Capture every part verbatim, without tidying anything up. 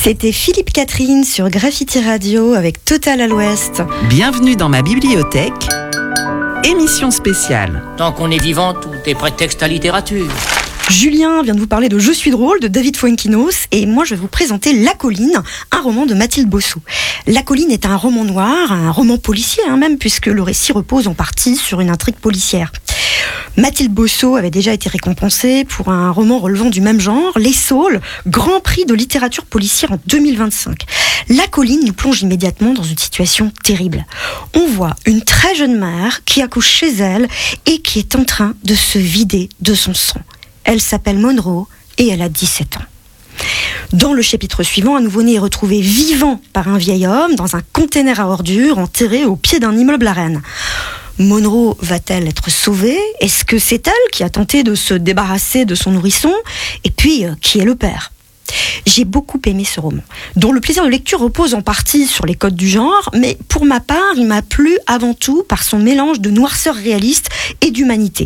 C'était Philippe Catherine sur Graffiti Radio avec Total à l'Ouest. Bienvenue dans ma bibliothèque, émission spéciale. Tant qu'on est vivant, tout est prétexte à littérature. Julien vient de vous parler de Je suis drôle de David Fuenquinos et moi je vais vous présenter La Colline, un roman de Mathilde Bosso. La Colline est un roman noir, un roman policier hein, même, puisque le récit repose en partie sur une intrigue policière. Mathilde Bosso avait déjà été récompensée pour un roman relevant du même genre, Les Saules, Grand Prix de littérature policière en deux mille vingt-cinq. La Colline nous plonge immédiatement dans une situation terrible. On voit une très jeune mère qui accouche chez elle et qui est en train de se vider de son sang. Elle s'appelle Monroe et elle a dix-sept ans. Dans le chapitre suivant, un nouveau-né est retrouvé vivant par un vieil homme dans un conteneur à ordures enterré au pied d'un immeuble à Rennes. Monroe va-t-elle être sauvée ? Est-ce que c'est elle qui a tenté de se débarrasser de son nourrisson ? Et puis, euh, qui est le père ? J'ai beaucoup aimé ce roman, dont le plaisir de lecture repose en partie sur les codes du genre, mais pour ma part, il m'a plu avant tout par son mélange de noirceur réaliste et d'humanité.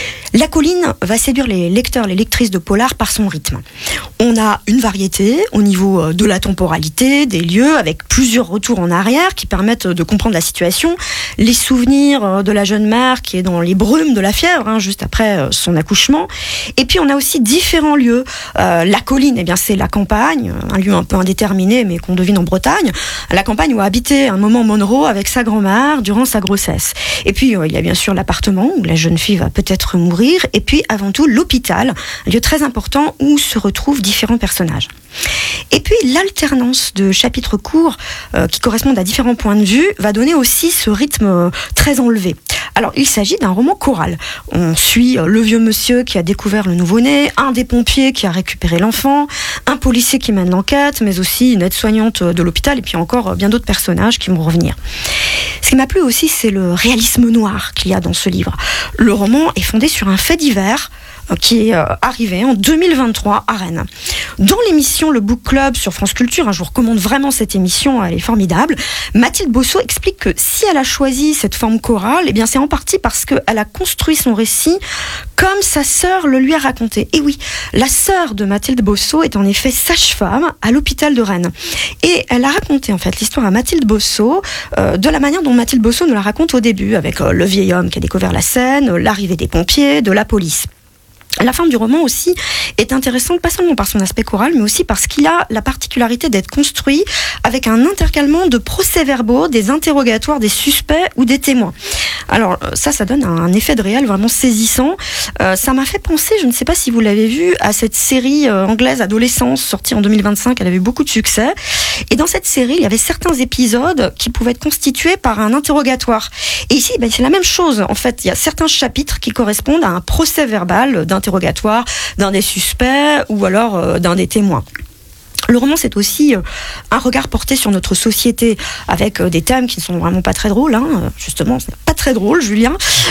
La Colline va séduire les lecteurs, les lectrices de polar par son rythme. On a une variété au niveau de la temporalité, des lieux, avec plusieurs retours en arrière qui permettent de comprendre la situation. Les souvenirs de la jeune mère qui est dans les brumes de la fièvre, hein, juste après son accouchement. Et puis on a aussi différents lieux. Euh, la Colline, eh bien, c'est la campagne, un lieu un peu indéterminé mais qu'on devine en Bretagne. La campagne où a habité un moment Monroe avec sa grand-mère durant sa grossesse. Et puis euh, il y a bien sûr l'appartement où la jeune fille va peut-être mourir. Et puis avant tout l'hôpital, un lieu très important où se retrouvent différents personnages. Et puis l'alternance de chapitres courts euh, qui correspondent à différents points de vue va donner aussi ce rythme euh, très enlevé. Alors il s'agit d'un roman choral. On suit euh, le vieux monsieur qui a découvert le nouveau-né, un des pompiers qui a récupéré l'enfant, un policier qui mène l'enquête, mais aussi une aide-soignante de l'hôpital et puis encore euh, bien d'autres personnages qui vont revenir. Ce qui m'a plu aussi, c'est le réalisme noir qu'il y a dans ce livre. Le roman est fondé sur un fait divers qui est arrivé en deux mille vingt-trois à Rennes. Dans l'émission Le Book Club sur France Culture, hein, je vous recommande vraiment cette émission, elle est formidable, Mathilde Bosso explique que si elle a choisi cette forme chorale, eh bien c'est en partie parce qu'elle a construit son récit comme sa sœur le lui a raconté. Et oui, la sœur de Mathilde Bosso est en effet sage-femme à l'hôpital de Rennes. Et elle a raconté en fait l'histoire à Mathilde Bosso euh, de la manière dont Mathilde Bosso nous la raconte au début, avec euh, le vieil homme qui a découvert la scène, euh, l'arrivée des pompiers, de la police. La fin du roman aussi est intéressante, pas seulement par son aspect choral, mais aussi parce qu'il a la particularité d'être construit avec un intercalement de procès-verbaux, des interrogatoires des suspects ou des témoins. Alors ça, ça donne un effet de réel vraiment saisissant. Euh, ça m'a fait penser, je ne sais pas si vous l'avez vu, à cette série euh, anglaise Adolescence, sortie en deux mille vingt-cinq, elle avait beaucoup de succès. Et dans cette série, il y avait certains épisodes qui pouvaient être constitués par un interrogatoire. Et ici, ben, c'est la même chose. En fait, il y a certains chapitres qui correspondent à un procès-verbal d'interrogatoire d'un des suspects ou alors euh, d'un des témoins. Le roman, c'est aussi euh, un regard porté sur notre société avec euh, des thèmes qui ne sont vraiment pas très drôles. Hein. Justement, c'est pas très drôle, Julien.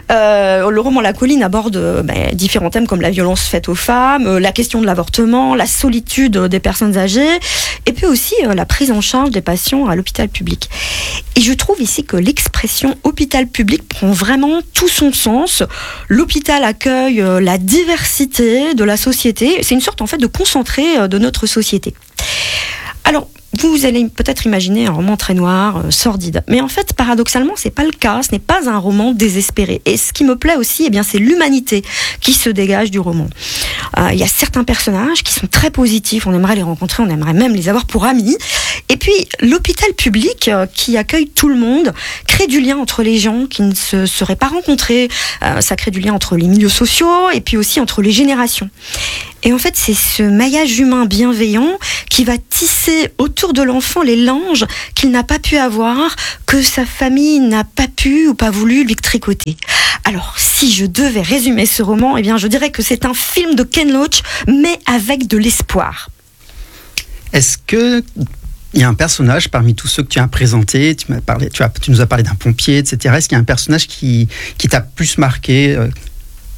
Euh, le roman La Colline aborde euh, ben, différents thèmes comme la violence faite aux femmes, euh, la question de l'avortement, la solitude euh, des personnes âgées, et puis aussi euh, la prise en charge des patients à l'hôpital public. Et je trouve ici que l'expression hôpital public prend vraiment tout son sens. L'hôpital accueille euh, la diversité de la société. C'est une sorte en fait de concentré euh, de notre société. Alors, vous allez peut-être imaginer un roman très noir, euh, sordide. Mais en fait, paradoxalement, c'est pas le cas. Ce n'est pas un roman désespéré. Et ce qui me plaît aussi, eh bien, c'est l'humanité qui se dégage du roman. Euh, il y a certains personnages qui sont très positifs. On aimerait les rencontrer, on aimerait même les avoir pour amis. Et puis, l'hôpital public euh, qui accueille tout le monde crée du lien entre les gens qui ne se seraient pas rencontrés. Euh, ça crée du lien entre les milieux sociaux et puis aussi entre les générations. Et en fait, c'est ce maillage humain bienveillant qui va tisser autour de l'enfant les langes qu'il n'a pas pu avoir, que sa famille n'a pas pu ou pas voulu lui tricoter. Alors, si je devais résumer ce roman, eh bien, je dirais que c'est un film de Ken Loach, mais avec de l'espoir. Est-ce que il y a un personnage parmi tous ceux que tu as présentés, tu m'as parlé, tu, as, tu nous as parlé d'un pompier, et cetera. Est-ce qu'il y a un personnage qui, qui t'a plus marqué euh...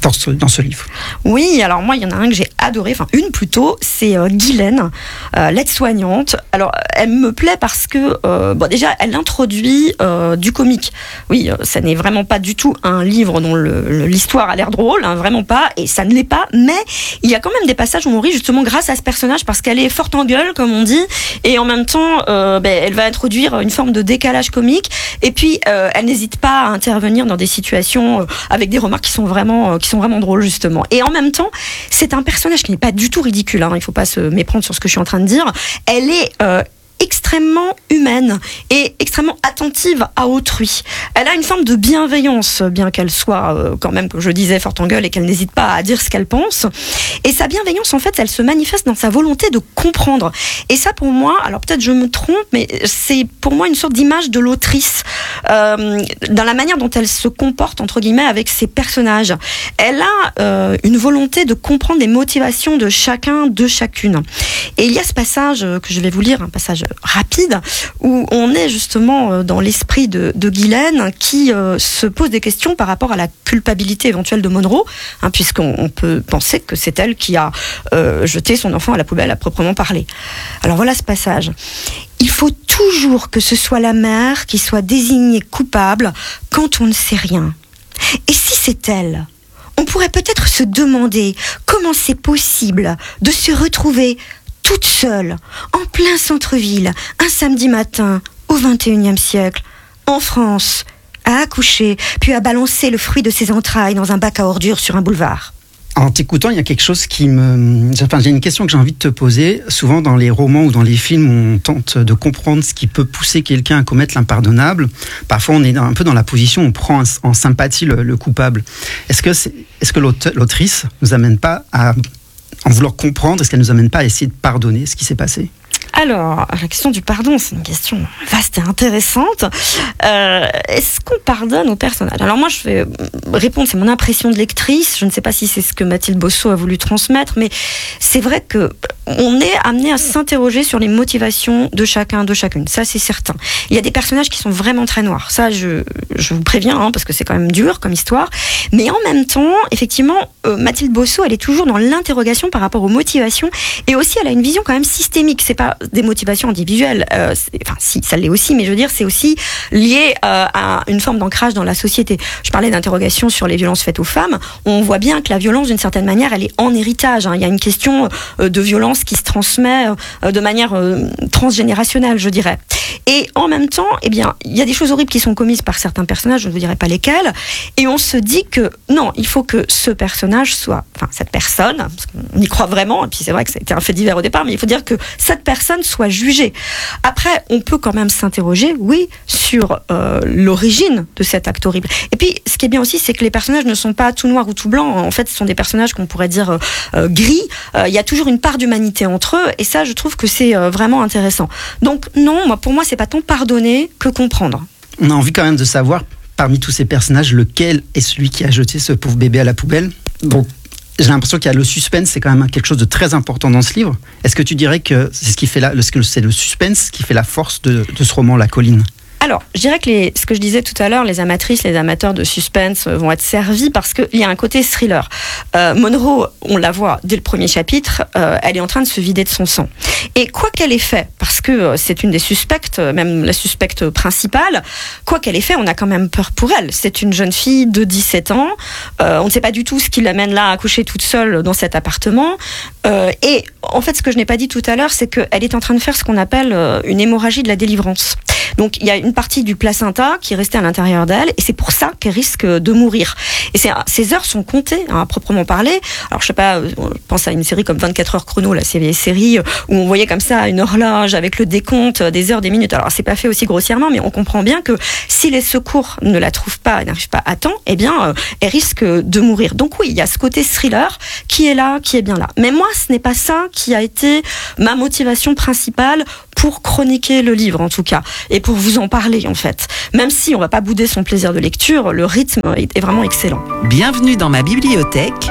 dans ce, dans ce livre. Oui, alors moi, il y en a un que j'ai adoré, enfin une plutôt, c'est euh, Guylaine, euh, l'aide-soignante. Alors, elle me plaît parce que, euh, bon, déjà, elle introduit euh, du comique. Oui, euh, ça n'est vraiment pas du tout un livre dont le, le, l'histoire a l'air drôle, hein, vraiment pas, et ça ne l'est pas, mais il y a quand même des passages où on rit justement grâce à ce personnage, parce qu'elle est forte en gueule, comme on dit, et en même temps, euh, ben, elle va introduire une forme de décalage comique, et puis euh, elle n'hésite pas à intervenir dans des situations euh, avec des remarques qui sont vraiment... Euh, qui sont vraiment drôles justement. Et en même temps, c'est un personnage qui n'est pas du tout ridicule, hein, il ne faut pas se méprendre sur ce que je suis en train de dire. Elle est euh, extrêmement humaine et extrêmement attentive à autrui. Elle a une forme de bienveillance, bien qu'elle soit euh, quand même, comme je disais, forte en gueule et qu'elle n'hésite pas à dire ce qu'elle pense. Et sa bienveillance, en fait, elle se manifeste dans sa volonté de comprendre. Et ça, pour moi, alors peut-être je me trompe, mais c'est pour moi une sorte d'image de l'autrice euh, dans la manière dont elle se comporte, entre guillemets, avec ses personnages. Elle a euh, une volonté de comprendre les motivations de chacun, de chacune. Et il y a ce passage que je vais vous lire, un passage rapide, où on est justement dans l'esprit de, de Guylaine qui euh, se pose des questions par rapport à la culpabilité éventuelle de Monroe, hein, puisqu'on on peut penser que c'est elle qui a euh, jeté son enfant à la poubelle à proprement parler. Alors voilà ce passage. Il faut toujours que ce soit la mère qui soit désignée coupable quand on ne sait rien. Et si c'est elle ? On pourrait peut-être se demander comment c'est possible de se retrouver toute seule, en plein centre-ville, un samedi matin, au vingt et unième siècle, en France, à accoucher, puis à balancer le fruit de ses entrailles dans un bac à ordures sur un boulevard. En t'écoutant, il y a quelque chose qui me... Enfin, j'ai une question que j'ai envie de te poser. Souvent, dans les romans ou dans les films, on tente de comprendre ce qui peut pousser quelqu'un à commettre l'impardonnable. Parfois, on est un peu dans la position où on prend en sympathie le, le coupable. Est-ce que, c'est, est-ce que l'autrice nous amène pas à en vouloir comprendre, est-ce qu'elle nous amène pas à essayer de pardonner ce qui s'est passé ? Alors, la question du pardon, c'est une question vaste et intéressante. Euh, est-ce qu'on pardonne aux personnages ? Alors moi, je vais répondre, c'est mon impression de lectrice. Je ne sais pas si c'est ce que Mathilde Bosso a voulu transmettre, mais c'est vrai que on est amené à s'interroger sur les motivations de chacun, de chacune. Ça, c'est certain. Il y a des personnages qui sont vraiment très noirs. Ça, je, je vous préviens, hein, parce que c'est quand même dur comme histoire. Mais en même temps, effectivement, euh, Mathilde Bosso, elle est toujours dans l'interrogation par rapport aux motivations. Et aussi, elle a une vision quand même systémique. C'est pas des motivations individuelles. Euh, enfin, si, ça l'est aussi, mais je veux dire, c'est aussi lié euh, à une forme d'ancrage dans la société. Je parlais d'interrogation sur les violences faites aux femmes. On voit bien que la violence, d'une certaine manière, elle est en héritage. Hein. Il y a une question euh, de violence qui se transmet euh, de manière euh, transgénérationnelle, je dirais. Et en même temps, eh bien, il y a des choses horribles qui sont commises par certains personnages, je ne vous dirai pas lesquels, et on se dit que non, il faut que ce personnage soit, enfin cette personne, parce qu'on y croit vraiment, et puis c'est vrai que ça a été un fait divers au départ, mais il faut dire que cette personne soit jugée. Après, on peut quand même s'interroger, oui, sur euh, l'origine de cet acte horrible. Et puis, ce qui est bien aussi, c'est que les personnages ne sont pas tout noirs ou tout blancs. En fait, ce sont des personnages qu'on pourrait dire euh, gris. Euh, il y a toujours une part d'humanité entre eux, et ça, je trouve que c'est euh, vraiment intéressant. Donc non, moi, pour moi, c'est pas tant pardonner que comprendre. On a envie quand même de savoir, parmi tous ces personnages, lequel est celui qui a jeté ce pauvre bébé à la poubelle. Donc, j'ai l'impression qu'il y a le suspense, c'est quand même quelque chose de très important dans ce livre. Est-ce que tu dirais que c'est ce qui fait la, c'est le suspense qui fait la force de, de ce roman, La Colline ? Alors, je dirais que les, ce que je disais tout à l'heure, les amatrices, les amateurs de suspense vont être servis parce qu'il y a un côté thriller. Euh, Monroe, on la voit dès le premier chapitre, euh, elle est en train de se vider de son sang. Et quoi qu'elle ait fait, parce que euh, c'est une des suspectes, même la suspecte principale, quoi qu'elle ait fait, on a quand même peur pour elle. C'est une jeune fille de dix-sept ans, euh, on ne sait pas du tout ce qui l'amène là à coucher toute seule dans cet appartement. Euh, et en fait, ce que je n'ai pas dit tout à l'heure, c'est qu'elle est en train de faire ce qu'on appelle euh, une hémorragie de la délivrance. Donc il y a une partie du placenta qui est restée à l'intérieur d'elle et c'est pour ça qu'elle risque de mourir. Et c'est, ces heures sont comptées, hein, à proprement parler. Alors je sais pas, on pense à une série comme vingt-quatre heures chrono, la série où on voyait comme ça une horloge avec le décompte des heures, des minutes. Alors c'est pas fait aussi grossièrement, mais on comprend bien que si les secours ne la trouvent pas, n'arrivent pas à temps, eh bien euh, elle risque de mourir. Donc oui, il y a ce côté thriller qui est là, qui est bien là. Mais moi, ce n'est pas ça qui a été ma motivation principale pour chroniquer le livre en tout cas, et pour vous en parler en fait. Même si on va pas bouder son plaisir de lecture, le rythme est vraiment excellent. Bienvenue dans ma bibliothèque,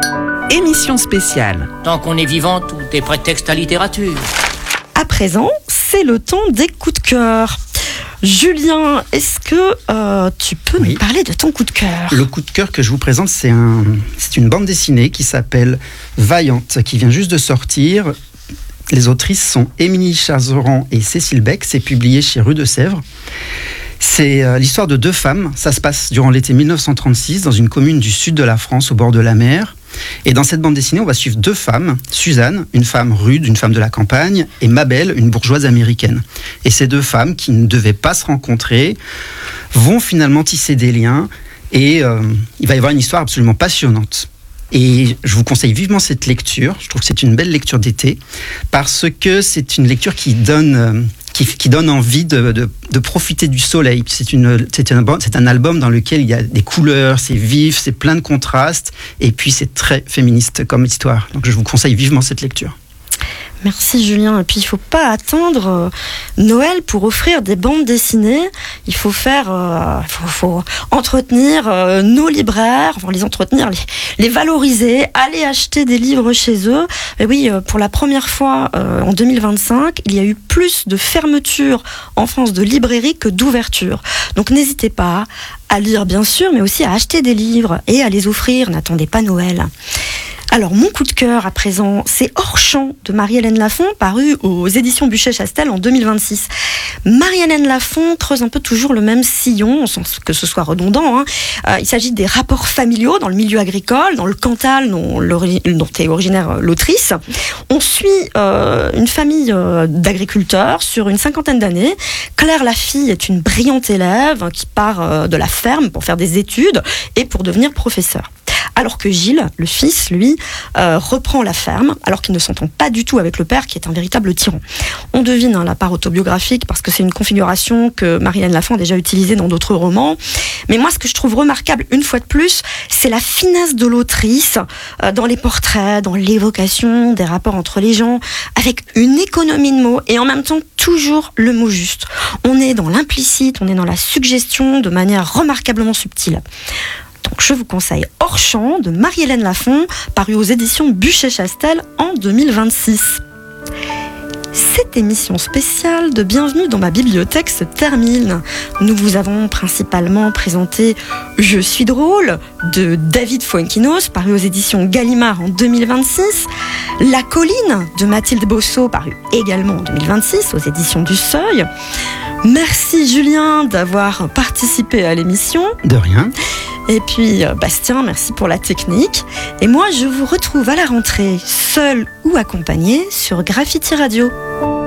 émission spéciale. Tant qu'on est vivant, tout est prétexte à littérature. À présent, c'est le temps des coups de cœur. Julien, est-ce que euh, tu peux Oui. nous parler de ton coup de cœur ? Le coup de cœur que je vous présente, c'est, un, c'est une bande dessinée qui s'appelle Vaillante, qui vient juste de sortir. Les autrices sont Émilie Chazeran et Cécile Beck. C'est publié chez Rue de Sèvres. C'est euh, l'histoire de deux femmes. Ça se passe durant l'été mille neuf cent trente-six dans une commune du sud de la France, au bord de la mer. Et dans cette bande dessinée, on va suivre deux femmes. Suzanne, une femme rude, une femme de la campagne, et Mabel, une bourgeoise américaine. Et ces deux femmes, qui ne devaient pas se rencontrer, vont finalement tisser des liens. Et euh, il va y avoir une histoire absolument passionnante. Et je vous conseille vivement cette lecture. Je trouve que c'est une belle lecture d'été, parce que c'est une lecture qui donne... Euh, Qui, qui donne envie de, de, de profiter du soleil. C'est, une, c'est, un, c'est un album dans lequel il y a des couleurs, c'est vif, c'est plein de contrastes, et puis c'est très féministe comme histoire. Donc je vous conseille vivement cette lecture. Merci Julien. Et puis il faut pas attendre euh, Noël pour offrir des bandes dessinées. Il faut faire, euh, faut, faut entretenir euh, nos libraires, enfin les entretenir, les, les valoriser, aller acheter des livres chez eux. Et oui, euh, pour la première fois euh, en deux mille vingt-cinq, il y a eu plus de fermetures en France de librairies que d'ouvertures. Donc n'hésitez pas à lire bien sûr, mais aussi à acheter des livres et à les offrir. N'attendez pas Noël. Alors, mon coup de cœur à présent, c'est Hors champ de Marie-Hélène Lafon, paru aux éditions Buchet-Chastel en deux mille vingt-six. Marie-Hélène Lafon creuse un peu toujours le même sillon, sans que ce soit redondant. Hein. Euh, il s'agit des rapports familiaux dans le milieu agricole, dans le Cantal dont, dont est originaire l'autrice. On suit euh, une famille euh, d'agriculteurs sur une cinquantaine d'années. Claire, la fille, est une brillante élève qui part euh, de la ferme pour faire des études et pour devenir professeur. Alors que Gilles, le fils, lui, euh, reprend la ferme, alors qu'il ne s'entend pas du tout avec le père, qui est un véritable tyran. On devine hein, la part autobiographique, parce que c'est une configuration que Marie-Hélène Lafon a déjà utilisée dans d'autres romans. Mais moi, ce que je trouve remarquable, une fois de plus, c'est la finesse de l'autrice, euh, dans les portraits, dans l'évocation des rapports entre les gens, avec une économie de mots, et en même temps, toujours le mot juste. On est dans l'implicite, on est dans la suggestion, de manière remarquablement subtile. Donc je vous conseille Hors champ de Marie-Hélène Lafon, paru aux éditions Buchet-Chastel en deux mille vingt-six. Cette émission spéciale de Bienvenue dans ma bibliothèque se termine. Nous vous avons principalement présenté Je suis drôle de David Fuenquinos, paru aux éditions Gallimard en deux mille vingt-six, La colline de Mathilde Bosso, paru également en deux mille vingt-six aux éditions du Seuil. Merci Julien d'avoir participé à l'émission. De rien. Et puis Bastien, merci pour la technique. Et moi, je vous retrouve à la rentrée, seul ou accompagné, sur Graffiti Radio.